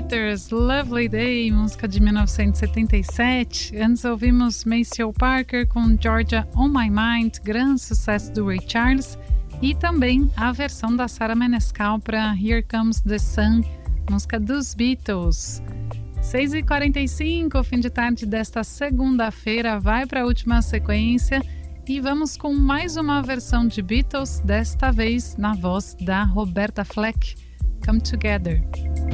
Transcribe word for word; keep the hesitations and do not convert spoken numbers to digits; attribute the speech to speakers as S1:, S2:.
S1: Beaters, Lovely Day, música de mil novecentos e setenta e sete. Antes ouvimos Maceo Parker com Georgia On My Mind, grande sucesso do Ray Charles. E também a versão da Sarah Menescal para Here Comes the Sun, música dos Beatles. seis e quarenta e cinco, fim de tarde desta segunda-feira, vai para a última sequência e vamos com mais uma versão de Beatles, desta vez na voz da Roberta Fleck, Come Together.